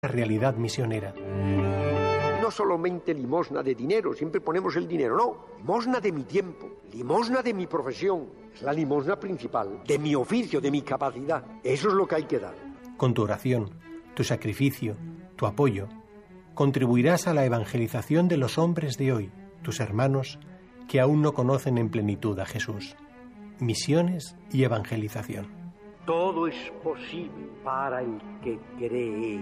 realidad misionera. No solamente limosna de dinero, siempre ponemos el dinero, no, limosna de mi tiempo, limosna de mi profesión, es la limosna principal, de mi oficio, de mi capacidad, eso es lo que hay que dar. Con tu oración, tu sacrificio, tu apoyo, contribuirás a la evangelización de los hombres de hoy, tus hermanos, que aún no conocen en plenitud a Jesús. Misiones y evangelización. Todo es posible para el que cree.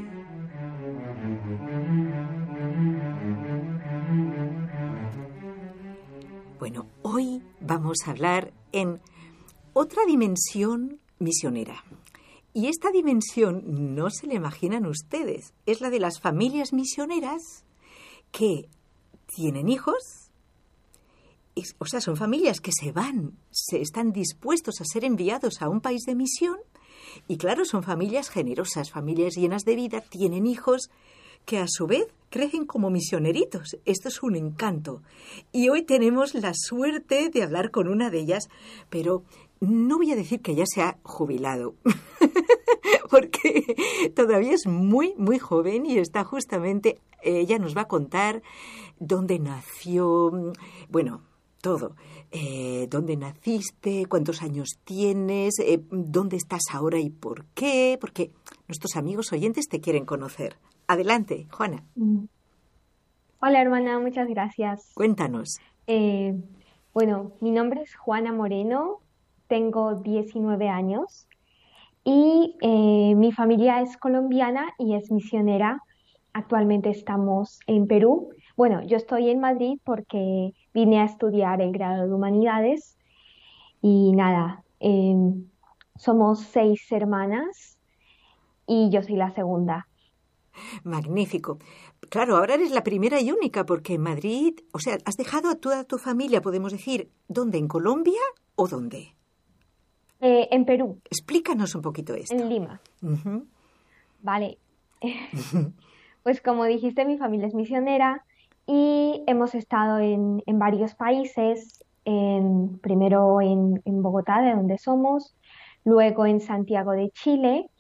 Bueno, hoy vamos a hablar en otra dimensión misionera. Y esta dimensión no se la imaginan ustedes. Es la de las familias misioneras que tienen hijos. O sea, son familias que están dispuestos a ser enviados a un país de misión. Y claro, son familias generosas, familias llenas de vida, tienen hijos que a su vez crecen como misioneritos. Esto es un encanto. Y hoy tenemos la suerte de hablar con una de ellas, pero no voy a decir que ya se ha jubilado, porque todavía es muy, muy joven y está justamente, ella nos va a contar dónde nació, bueno, todo. ¿Dónde naciste? ¿Cuántos años tienes? ¿Dónde estás ahora y por qué? Porque nuestros amigos oyentes te quieren conocer. Adelante, Juana. Hola, hermana, muchas gracias. Cuéntanos. Bueno, mi nombre es Juana Moreno, tengo 19 años y mi familia es colombiana y es misionera. Actualmente estamos en Perú. Bueno, yo estoy en Madrid porque vine a estudiar el grado de Humanidades y nada, somos 6 hermanas y yo soy la segunda. Magnífico. Claro, ahora eres la primera y única porque en Madrid, o sea, has dejado a toda tu familia, podemos decir, ¿dónde? ¿En Colombia o dónde? En Perú. Explícanos un poquito esto. En Lima. Uh-huh. Vale. Pues como dijiste, mi familia es misionera y hemos estado en varios países, primero en Bogotá, de donde somos, luego en Santiago de Chile,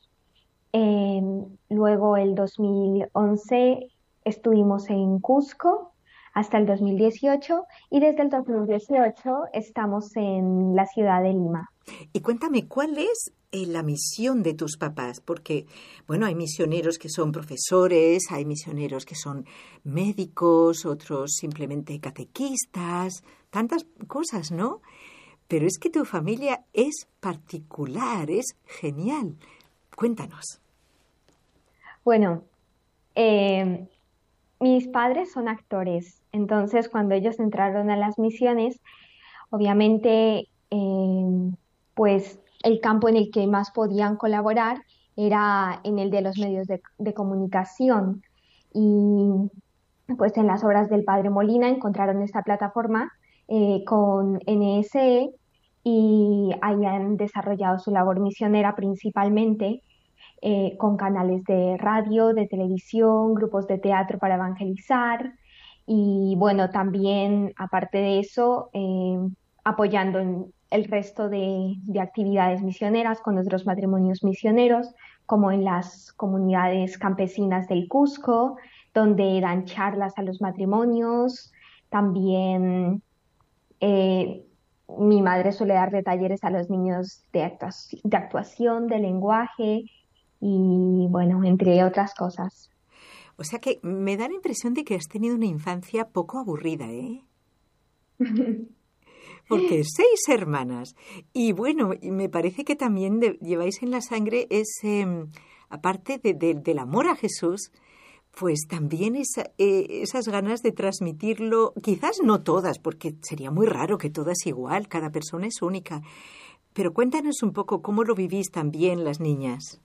luego el 2011 estuvimos en Cusco hasta el 2018 y desde el 2018 estamos en la ciudad de Lima. Y cuéntame, ¿cuál es la misión de tus papás? Porque, bueno, hay misioneros que son profesores, hay misioneros que son médicos, otros simplemente catequistas, tantas cosas, ¿no? Pero es que tu familia es particular, es genial. Cuéntanos. Bueno, mis padres son actores, entonces cuando ellos entraron a las misiones, obviamente, pues el campo en el que más podían colaborar era en el de los medios de comunicación. Y pues en las obras del Padre Molina encontraron esta plataforma con NSE y ahí han desarrollado su labor misionera principalmente con canales de radio, de televisión, grupos de teatro para evangelizar y bueno, también aparte de eso, apoyando en el resto de actividades misioneras con otros matrimonios misioneros, como en las comunidades campesinas del Cusco, donde dan charlas a los matrimonios. También mi madre suele darle talleres a los niños de actuación, de lenguaje y, bueno, entre otras cosas. O sea que me da la impresión de que has tenido una infancia poco aburrida, ¿eh? Porque 6 hermanas. Y bueno, me parece que también lleváis en la sangre ese, aparte del amor a Jesús, pues también esas ganas de transmitirlo, quizás no todas, porque sería muy raro que todas igual, cada persona es única. Pero cuéntanos un poco cómo lo vivís también las niñas.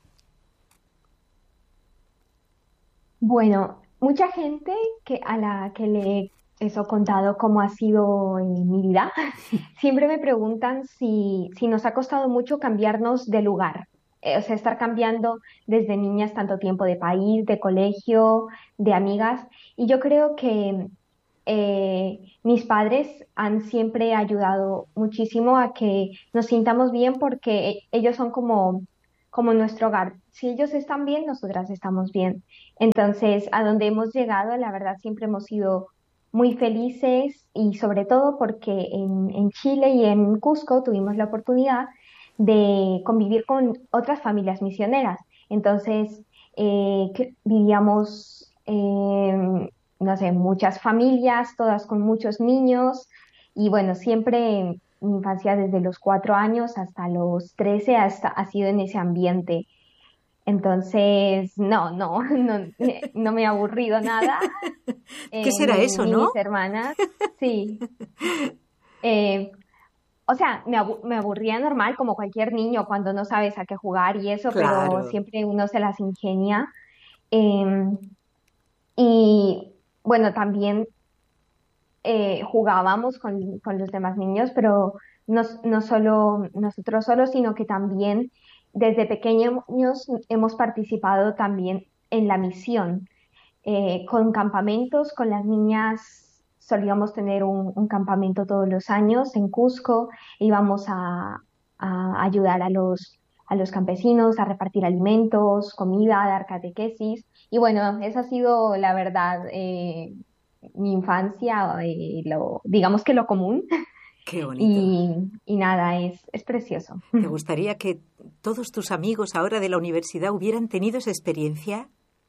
Bueno, mucha gente a la que le he contado cómo ha sido en mi vida, siempre me preguntan si nos ha costado mucho cambiarnos de lugar. O sea, estar cambiando desde niñas tanto tiempo de país, de colegio, de amigas. Y yo creo que mis padres han siempre ayudado muchísimo a que nos sintamos bien porque ellos son como nuestro hogar. Si ellos están bien, nosotras estamos bien. Entonces, a donde hemos llegado, la verdad, siempre hemos sido muy felices y sobre todo porque en Chile y en Cusco tuvimos la oportunidad de convivir con otras familias misioneras. Entonces, vivíamos, no sé, muchas familias, todas con muchos niños y bueno, siempre mi infancia desde los 4 años hasta los 13 ha sido en ese ambiente. Entonces, no me ha aburrido nada, ¿Qué será eso, ni no? mis hermanas, sí. Eh, o sea, me aburría normal como cualquier niño cuando no sabes a qué jugar y eso, pero Claro. siempre uno se las ingenia. Em, y bueno, también jugábamos con los demás niños, pero no solo nosotros solos, sino que también desde pequeños hemos participado también en la misión, con campamentos, con las niñas solíamos tener un campamento todos los años en Cusco, íbamos a ayudar a los campesinos, a repartir alimentos, comida, a dar catequesis. Y bueno, esa ha sido la verdad mi infancia, digamos que lo común, Qué bonito. y nada, es precioso. ¿Te gustaría que todos tus amigos ahora de la universidad hubieran tenido esa experiencia?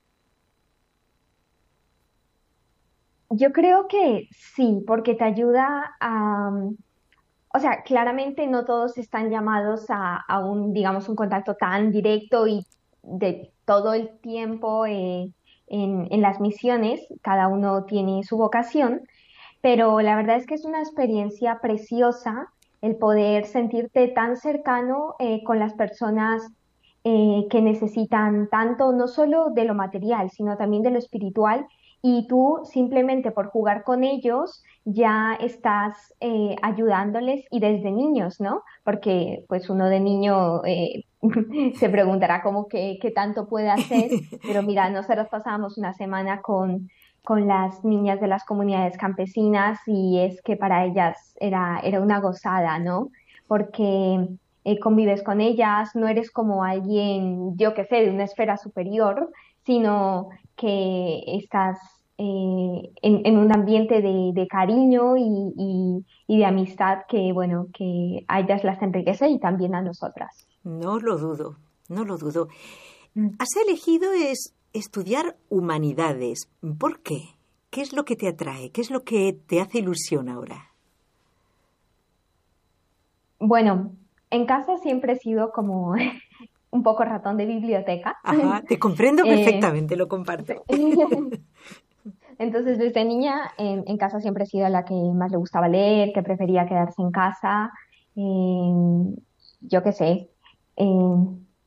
Yo creo que sí, porque te ayuda a, o sea, claramente no todos están llamados a un, digamos, un contacto tan directo y de todo el tiempo en las misiones, cada uno tiene su vocación, pero la verdad es que es una experiencia preciosa el poder sentirte tan cercano con las personas que necesitan tanto, no solo de lo material, sino también de lo espiritual, y tú simplemente por jugar con ellos ya estás ayudándoles y desde niños, ¿no? Porque pues uno de niño se preguntará cómo qué tanto puede hacer, pero mira, nosotros pasamos una semana con las niñas de las comunidades campesinas y es que para ellas era una gozada, ¿no? Porque convives con ellas, no eres como alguien, yo qué sé, de una esfera superior, sino que estás en un ambiente de cariño y de amistad que, bueno, que a ellas las enriquece y también a nosotras. No lo dudo, no lo dudo. Mm. Has elegido estudiar humanidades. ¿Por qué? ¿Qué es lo que te atrae? ¿Qué es lo que te hace ilusión ahora? Bueno, en casa siempre he sido como un poco ratón de biblioteca. Ajá, te comprendo Eh, perfectamente, lo comparto. Entonces, desde niña en casa siempre he sido la que más le gustaba leer, que prefería quedarse en casa. Yo qué sé. Eh,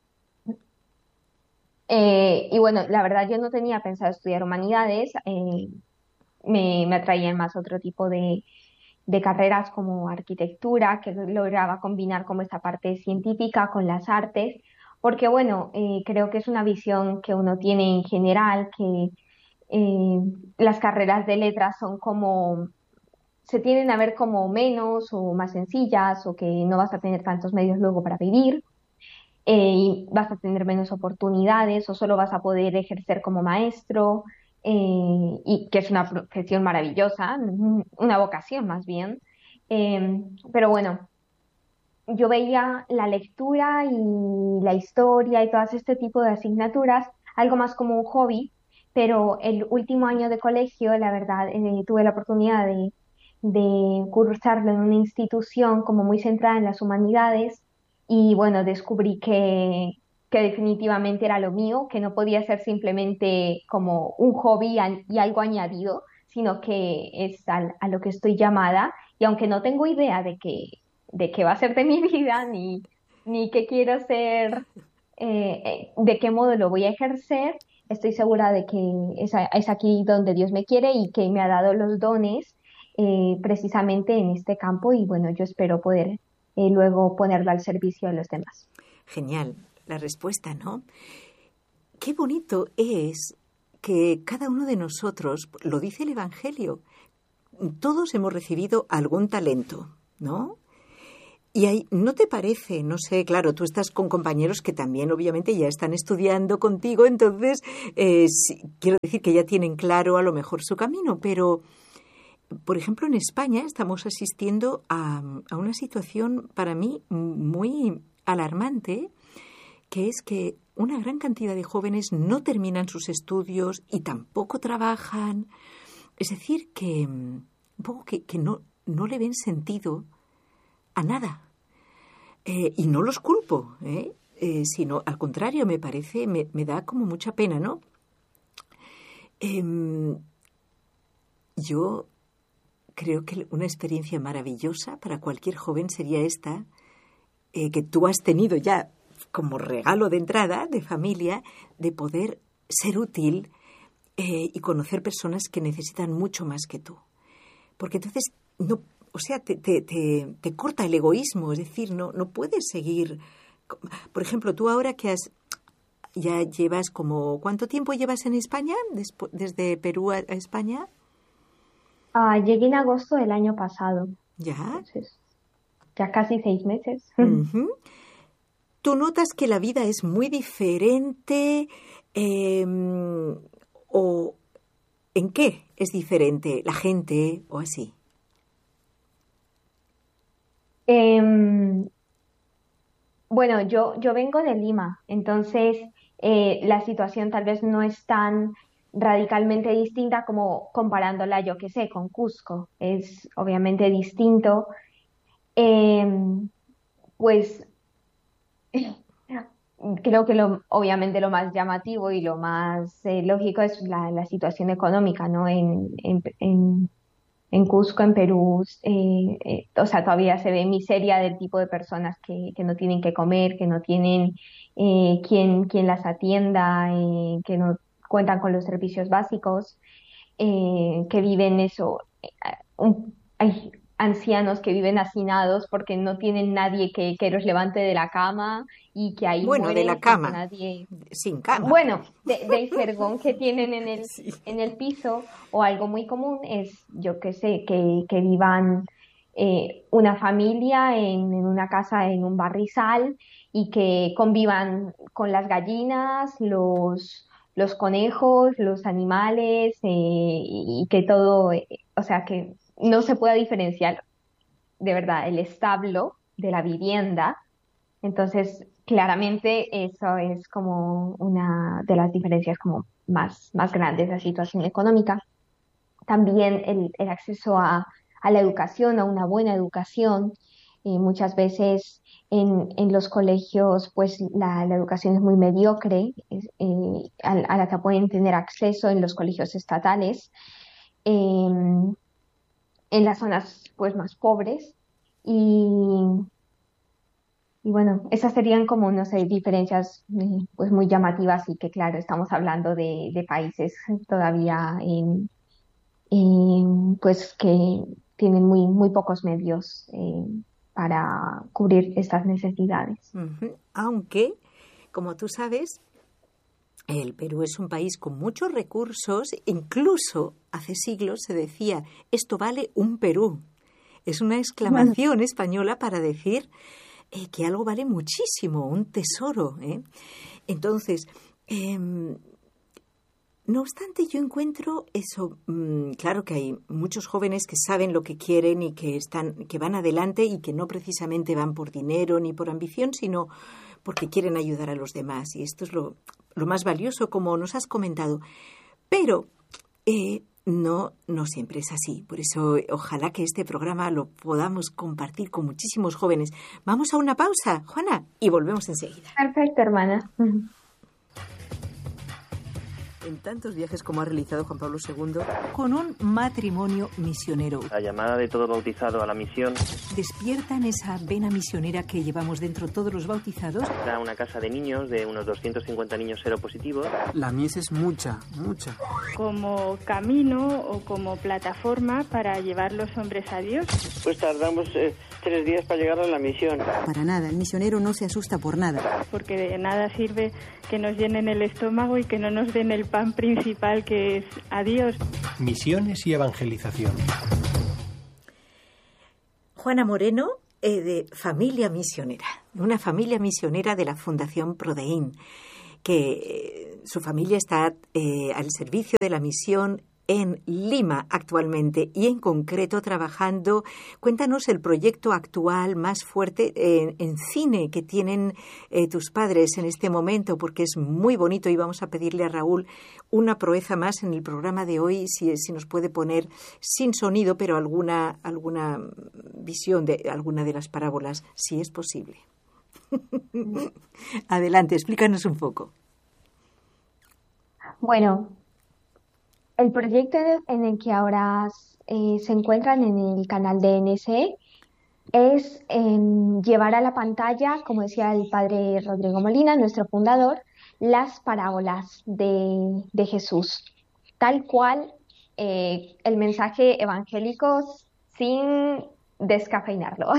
y bueno, la verdad yo no tenía pensado estudiar humanidades. Me atraían más otro tipo de carreras como arquitectura, que lograba combinar como esta parte científica con las artes, porque bueno, creo que es una visión que uno tiene en general, que eh, las carreras de letras son como, se tienden a ver como menos o más sencillas o que no vas a tener tantos medios luego para vivir. Y vas a tener menos oportunidades o solo vas a poder ejercer como maestro, y que es una profesión maravillosa, una vocación más bien. Pero bueno, yo veía la lectura y la historia y todas este tipo de asignaturas algo más como un hobby, pero el último año de colegio, la verdad, tuve la oportunidad de cursarlo en una institución como muy centrada en las humanidades y bueno, descubrí que definitivamente era lo mío, que no podía ser simplemente como un hobby y algo añadido, sino que es a lo que estoy llamada y aunque no tengo idea de qué va a ser de mi vida, ni qué quiero ser, de qué modo lo voy a ejercer, estoy segura de que es aquí donde Dios me quiere y que me ha dado los dones precisamente en este campo y bueno, yo espero poder luego ponerlo al servicio de los demás. Genial, la respuesta, ¿no? Qué bonito es que cada uno de nosotros, lo dice el Evangelio, todos hemos recibido algún talento, ¿no? Y ahí, ¿no te parece? No sé, claro, tú estás con compañeros que también obviamente ya están estudiando contigo, entonces quiero decir que ya tienen claro a lo mejor su camino, pero, por ejemplo, en España estamos asistiendo a una situación para mí muy alarmante, que es que una gran cantidad de jóvenes no terminan sus estudios y tampoco trabajan. Es decir, que un poco que no le ven sentido a nada. Y no los culpo, sino al contrario, me parece, me da como mucha pena, ¿no? Yo creo que una experiencia maravillosa para cualquier joven sería esta, que tú has tenido ya como regalo de entrada, de familia, de poder ser útil y conocer personas que necesitan mucho más que tú. Porque entonces no... O sea, te corta el egoísmo, es decir, no puedes seguir. Por ejemplo, tú ahora que ya llevas como... ¿Cuánto tiempo llevas en España, desde Perú a España? Llegué en agosto del año pasado. ¿Ya? Entonces, ya casi 6 meses. Uh-huh. ¿Tú notas que la vida es muy diferente? ¿O en qué es diferente la gente o así? Bueno, yo vengo de Lima, entonces la situación tal vez no es tan radicalmente distinta como comparándola, yo qué sé, con Cusco. Es obviamente distinto. Pues creo que obviamente lo más llamativo y lo más lógico es la situación económica, ¿no? En Cusco, en Perú, o sea, todavía se ve miseria del tipo de personas que no tienen que comer, que no tienen quien las atienda, que no cuentan con los servicios básicos, que viven eso. Hay ancianos que viven hacinados porque no tienen nadie que los levante de la cama y que ahí bueno, mueren de la cama, nadie... sin cama. Bueno, del jergón que tienen Sí. en el piso, o algo muy común es, yo qué sé, que vivan una familia en una casa en un barrizal y que convivan con las gallinas, los conejos, los animales, y que todo, o sea, que no se pueda diferenciar de verdad el establo de la vivienda. Entonces, claramente eso es como una de las diferencias como más grandes de la situación económica. También el acceso a la educación, a una buena educación. Muchas veces en los colegios pues la educación es muy mediocre, a la que pueden tener acceso en los colegios estatales, en las zonas pues más pobres. Y bueno, esas serían como, no sé, diferencias pues muy llamativas, y que claro, estamos hablando de países todavía pues que tienen muy pocos medios para cubrir estas necesidades. Uh-huh. Aunque, como tú sabes, el Perú es un país con muchos recursos, incluso hace siglos se decía, esto vale un Perú. Es una exclamación española para decir que algo vale muchísimo, un tesoro. Entonces, no obstante, yo encuentro eso, claro que hay muchos jóvenes que saben lo que quieren y que van adelante y que no precisamente van por dinero ni por ambición, sino porque quieren ayudar a los demás. Y esto es lo más valioso, como nos has comentado. Pero no siempre es así. Por eso, ojalá que este programa lo podamos compartir con muchísimos jóvenes. Vamos a una pausa, Juana, y volvemos enseguida. Perfecto, hermana. En tantos viajes como ha realizado Juan Pablo II, con un matrimonio misionero. La llamada de todo bautizado a la misión. ¿Despiertan esa vena misionera que llevamos dentro todos los bautizados? Era una casa de niños, de unos 250 niños seropositivos. La mies es mucha. Como camino o como plataforma para llevar los hombres a Dios. Pues tardamos 3 días para llegar a la misión. Para nada, el misionero no se asusta por nada. Porque de nada sirve que nos llenen el estómago y que no nos den el pan principal, que es a Dios. Misiones y evangelización. Juana Moreno, de familia misionera, una familia misionera de la Fundación Prodein, que su familia está al servicio de la misión en Lima actualmente y en concreto trabajando. Cuéntanos el proyecto actual más fuerte en cine que tienen tus padres en este momento, porque es muy bonito y vamos a pedirle a Raúl una proeza más en el programa de hoy, si nos puede poner sin sonido, pero alguna visión de alguna de las parábolas, si es posible. Adelante, explícanos un poco. Bueno, el proyecto en el que ahora se encuentran en el canal de NSE es llevar a la pantalla, como decía el padre Rodrigo Molina, nuestro fundador, las parábolas de Jesús, tal cual el mensaje evangélico sin descafeinarlo.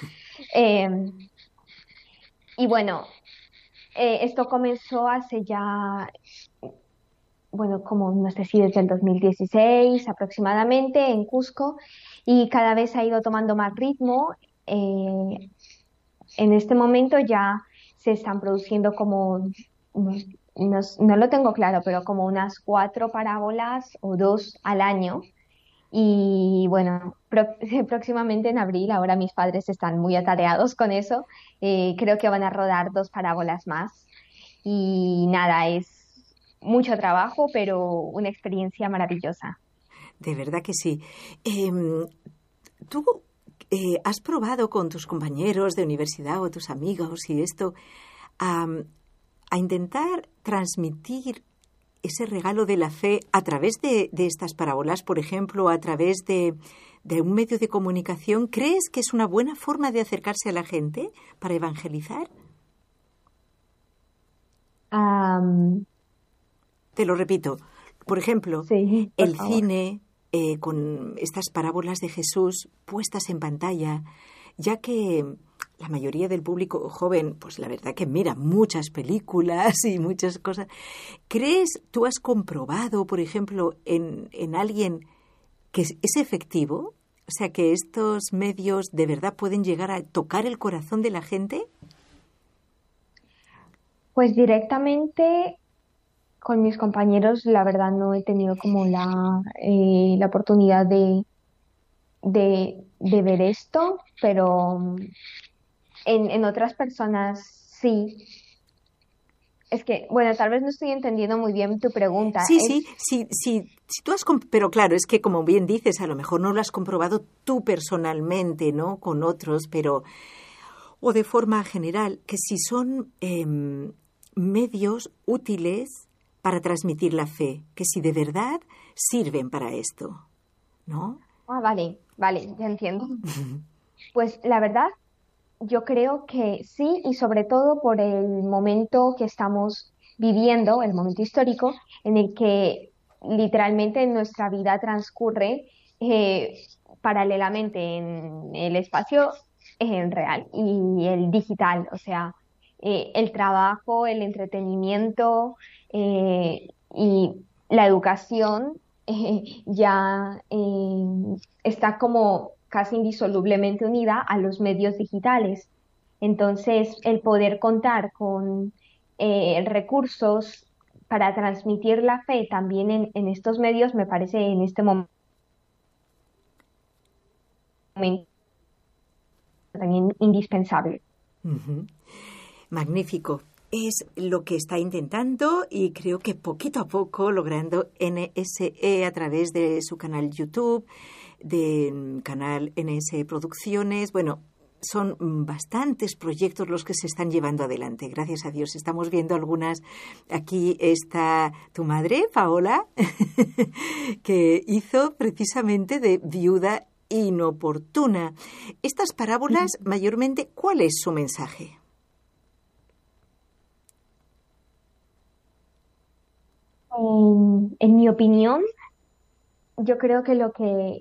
Y bueno, esto comenzó hace ya, como no sé si desde el 2016 aproximadamente en Cusco, y cada vez ha ido tomando más ritmo. En este momento ya se están produciendo como, no lo tengo claro, pero como unas 4 parábolas o 2 al año. Y bueno, próximamente en abril, ahora mis padres están muy atareados con eso, creo que van a rodar 2 parábolas más. Y nada, es mucho trabajo, pero una experiencia maravillosa. De verdad que sí. ¿Tú has probado con tus compañeros de universidad o tus amigos y esto a intentar transmitir ese regalo de la fe a través de estas parábolas, por ejemplo, a través de un medio de comunicación? ¿Crees que es una buena forma de acercarse a la gente para evangelizar? Te lo repito. Por ejemplo, sí, por el favor. cine con estas parábolas de Jesús puestas en pantalla, ya que la mayoría del público joven, pues la verdad que mira muchas películas y muchas cosas. ¿Tú has comprobado, por ejemplo, en alguien que es efectivo? O sea, que estos medios de verdad pueden llegar a tocar el corazón de la gente. Pues directamente con mis compañeros, la verdad no he tenido como la oportunidad de ver esto, pero en otras personas sí. Es que, bueno, tal vez no estoy entendiendo muy bien tu pregunta. Sí, tú pero claro, es que como bien dices, a lo mejor no lo has comprobado tú personalmente, ¿no? Con otros, o de forma general, que si son medios útiles para transmitir la fe, que si de verdad sirven para esto, ¿no? Vale, ya entiendo. Pues la verdad, yo creo que sí, y sobre todo por el momento que estamos viviendo, el momento histórico, en el que literalmente nuestra vida transcurre paralelamente en el espacio real y el digital, o sea, el trabajo, el entretenimiento y la educación ya está como casi indisolublemente unida a los medios digitales. Entonces, el poder contar con recursos para transmitir la fe también en estos medios me parece en este momento también indispensable. Uh-huh. Magnífico. Es lo que está intentando y creo que poquito a poco logrando NSE a través de su canal YouTube, del canal NSE Producciones. Bueno, son bastantes proyectos los que se están llevando adelante. Gracias a Dios. Estamos viendo algunas. Aquí está tu madre, Paola, que hizo precisamente de viuda inoportuna. Estas parábolas, mayormente, ¿cuál es su mensaje? En mi opinión, yo creo que lo que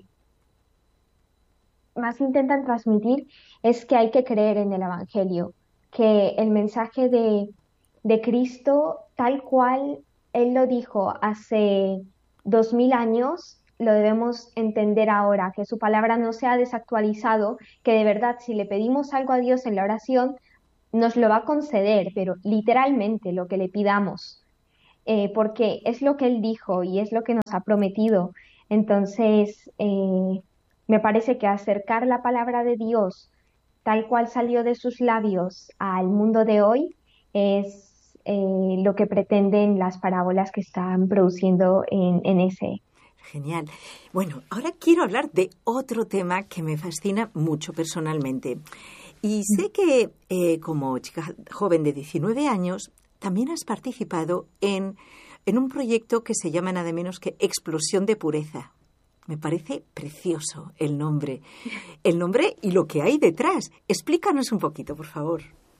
más intentan transmitir es que hay que creer en el Evangelio, que el mensaje de Cristo, tal cual Él lo dijo hace 2000 años, lo debemos entender ahora, que su palabra no se ha desactualizado, que de verdad si le pedimos algo a Dios en la oración, nos lo va a conceder, pero literalmente lo que le pidamos, porque es lo que Él dijo y es lo que nos ha prometido. Entonces, me parece que acercar la palabra de Dios tal cual salió de sus labios al mundo de hoy es lo que pretenden las parábolas que están produciendo en ese. Genial. Bueno, ahora quiero hablar de otro tema que me fascina mucho personalmente. Y sé que como chica joven de 19 años también has participado en un proyecto que se llama nada menos que Explosión de Pureza. Me parece precioso el nombre y lo que hay detrás. Explícanos un poquito, por favor.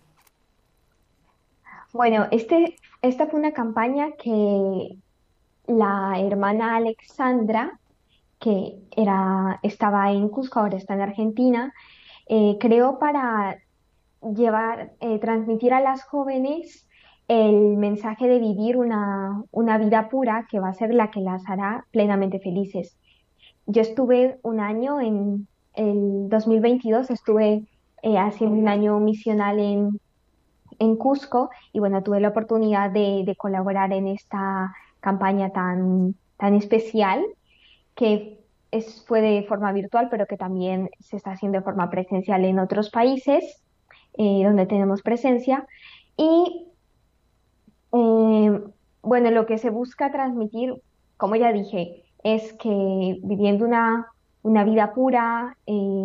Bueno, esta fue una campaña que la hermana Alexandra, que estaba en Cusco, ahora está en Argentina, creó para transmitir a las jóvenes el mensaje de vivir una vida pura que va a ser la que las hará plenamente felices. Yo estuve un año en el 2022, estuve haciendo un año misional en Cusco y bueno, tuve la oportunidad de colaborar en esta campaña tan especial que fue de forma virtual, pero que también se está haciendo de forma presencial en otros países donde tenemos presencia. Y bueno, lo que se busca transmitir, como ya dije, es que viviendo una vida pura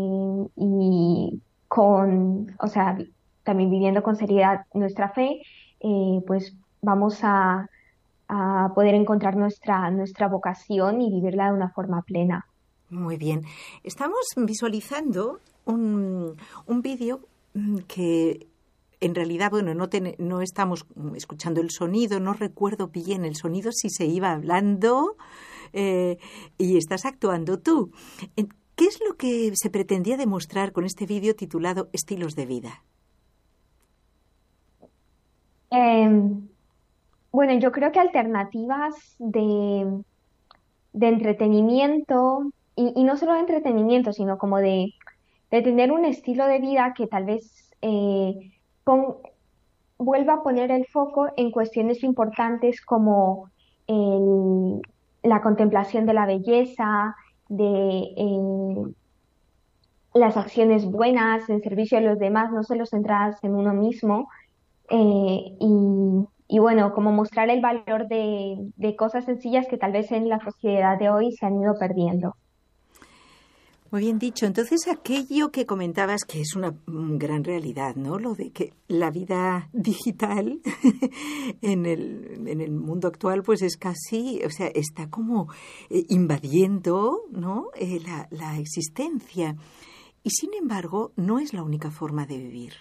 y o sea, también viviendo con seriedad nuestra fe, pues vamos a poder encontrar nuestra vocación y vivirla de una forma plena. Muy bien. Estamos visualizando un vídeo que en realidad, bueno, no estamos escuchando el sonido, no recuerdo bien el sonido, si se iba hablando y estás actuando tú. ¿Qué es lo que se pretendía demostrar con este vídeo titulado Estilos de Vida? Bueno, yo creo que alternativas de entretenimiento, y no solo de entretenimiento, sino como de tener un estilo de vida que tal vez vuelva a poner el foco en cuestiones importantes como la contemplación de la belleza, de las acciones buenas en servicio a los demás, no solo centradas en uno mismo, y bueno, como mostrar el valor de cosas sencillas que tal vez en la sociedad de hoy se han ido perdiendo. Muy bien dicho. Entonces, aquello que comentabas que es una gran realidad, ¿no? Lo de que la vida digital en el mundo actual, pues es casi, o sea, está como invadiendo, ¿no? La existencia. Y sin embargo, no es la única forma de vivir.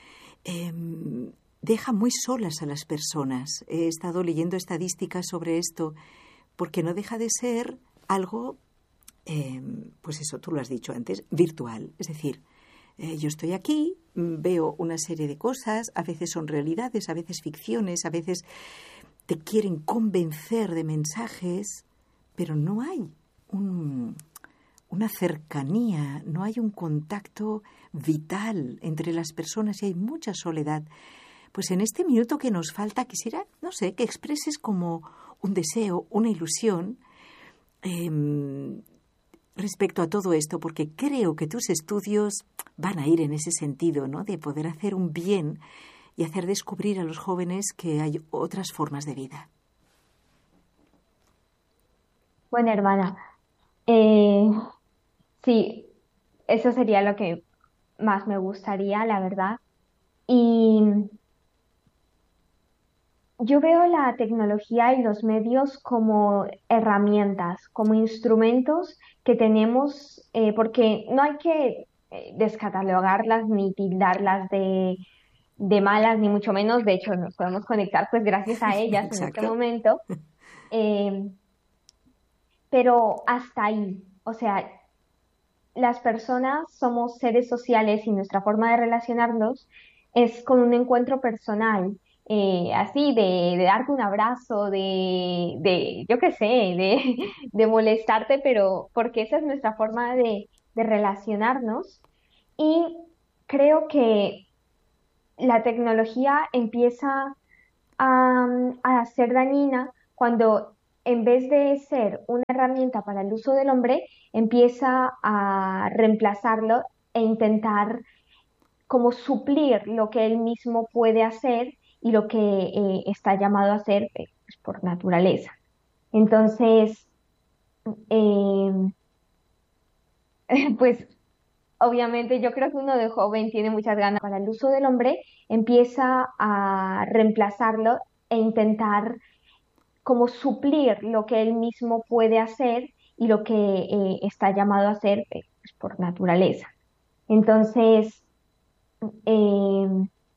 Deja muy solas a las personas. He estado leyendo estadísticas sobre esto, porque no deja de ser algo, pues eso, tú lo has dicho antes, virtual. Es decir, yo estoy aquí, veo una serie de cosas, a veces son realidades, a veces ficciones, a veces te quieren convencer de mensajes, pero no hay una cercanía, no hay un contacto vital entre las personas y hay mucha soledad. Pues en este minuto que nos falta quisiera, no sé, que expreses como un deseo, una ilusión respecto a todo esto, porque creo que tus estudios van a ir en ese sentido, ¿no? De poder hacer un bien y hacer descubrir a los jóvenes que hay otras formas de vida. Bueno, hermana, sí, eso sería lo que más me gustaría, la verdad. Y yo veo la tecnología y los medios como herramientas, como instrumentos que tenemos, porque no hay que descatalogarlas ni tildarlas de malas, ni mucho menos. De hecho, nos podemos conectar pues gracias a ellas en este momento. Pero hasta ahí, o sea, las personas somos seres sociales y nuestra forma de relacionarnos es con un encuentro personal. así, de darte un abrazo, yo qué sé, de molestarte, pero porque esa es nuestra forma de relacionarnos. Y creo que la tecnología empieza a ser dañina cuando en vez de ser una herramienta para el uso del hombre, empieza a reemplazarlo e intentar como suplir lo que él mismo puede hacer y lo que está llamado a hacer pues, por naturaleza. Entonces, eh, pues obviamente yo creo que uno de joven tiene muchas ganas para el uso del hombre, empieza a reemplazarlo e intentar como suplir lo que él mismo puede hacer y lo que está llamado a hacer pues, por naturaleza. Entonces, eh,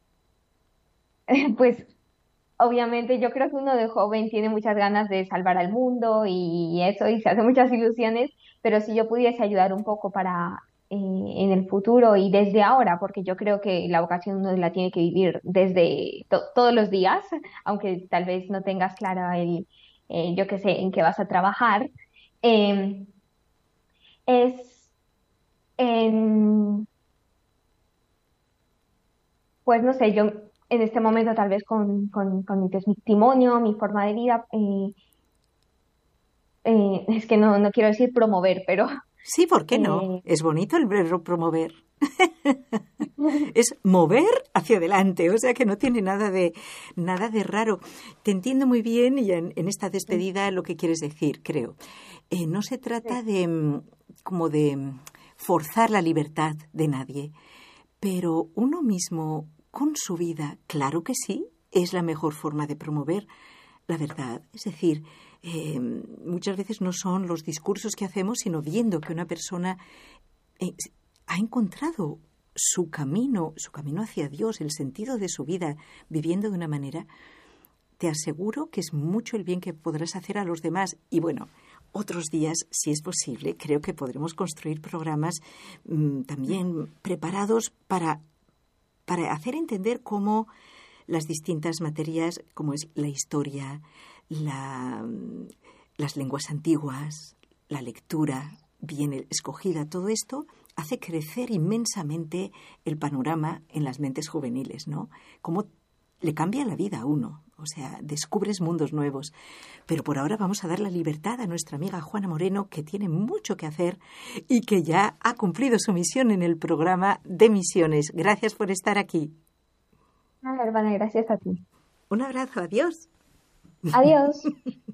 pues obviamente yo creo que uno de joven tiene muchas ganas de salvar al mundo y eso, y se hace muchas ilusiones, pero si yo pudiese ayudar un poco para en el futuro y desde ahora, porque yo creo que la vocación uno la tiene que vivir desde todos los días, aunque tal vez no tengas clara yo qué sé, en qué vas a trabajar, eh, es en, pues no sé, yo en este momento tal vez con mi testimonio, mi forma de vida, es que no quiero decir promover, pero Sí, ¿por qué no? Es bonito el verbo promover. Es mover hacia adelante, o sea que no tiene nada de raro. Te entiendo muy bien y en esta despedida lo que quieres decir, creo. No se trata de como de forzar la libertad de nadie, pero uno mismo con su vida, claro que sí, es la mejor forma de promover la verdad. Es decir, muchas veces no son los discursos que hacemos, sino viendo que una persona ha encontrado su camino hacia Dios, el sentido de su vida, viviendo de una manera, te aseguro que es mucho el bien que podrás hacer a los demás. Y bueno, otros días, si es posible, creo que podremos construir programas también preparados para hacer entender cómo las distintas materias, como es la historia, las lenguas antiguas, la lectura bien escogida, todo esto hace crecer inmensamente el panorama en las mentes juveniles, ¿no? Cómo le cambia la vida a uno, o sea, descubres mundos nuevos. Pero por ahora vamos a dar la libertad a nuestra amiga Juana Moreno, que tiene mucho que hacer y que ya ha cumplido su misión en el programa de Misiones. Gracias por estar aquí. Hermana, gracias a ti. Un abrazo, adiós. Adiós.